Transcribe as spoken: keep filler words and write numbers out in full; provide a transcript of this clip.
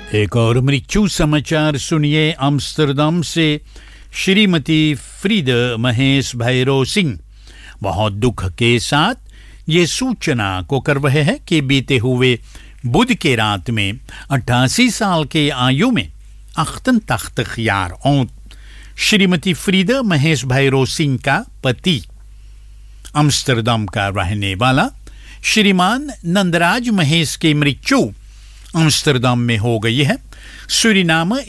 एक और मृत्यु समाचार सुनिए आम्स्टरडम से। श्रीमती फ्रीदा महेश भैरव सिंह बहुत दुख के साथ ये सूचना को कर रहे हैं कि बीते हुए बुध के रात में अट्ठासी साल के आयु में अख्तन तख्त ख्यार औंत श्रीमती फ्रीदा महेश भैरव सिंह का पति आम्स्टरडम का रहने वाला श्रीमान नंदराज महेश की मृत्यु आम्स्टरडम में हो गई है। सूरीनाम